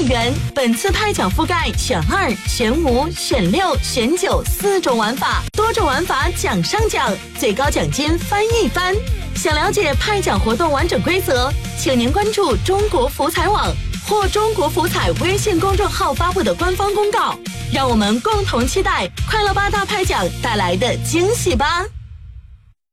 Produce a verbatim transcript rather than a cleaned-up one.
万元。本次拍奖覆盖选二、选五、选六、选九四种玩法，多种玩法奖上奖，最高奖金翻一番。想了解拍奖活动完整规则，请您关注中国福彩网或中国福彩微信公众号发布的官方公告。让我们共同期待快乐八大拍奖带来的惊喜吧！